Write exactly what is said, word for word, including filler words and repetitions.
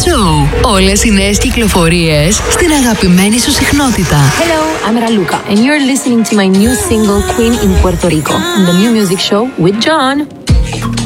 Show. Όλες οι νέες κυκλοφορίες στην αγαπημένη σου συχνότητα. Hello, I'm Raluca and you're listening to my new single Queen in Puerto Rico on the New Music Show with John.